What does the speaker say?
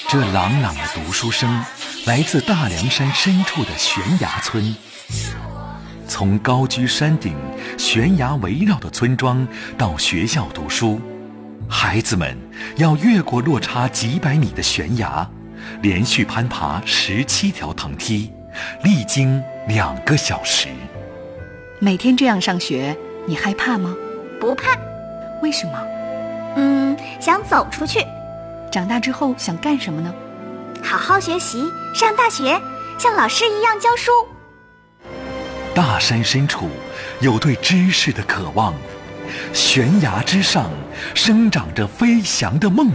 这朗朗的读书声来自大凉山深处的悬崖村。从高居山顶、悬崖围绕的村庄到学校读书，孩子们要越过落差几百米的悬崖，连续攀爬17条藤梯，历经2个小时。 每天这样上学，你害怕吗？ 不怕。 为什么？ 想走出去。 长大之后想干什么呢？ 好好学习，上大学，像老师一样教书。 大山深处有对知识的渴望，悬崖之上生长着飞翔的梦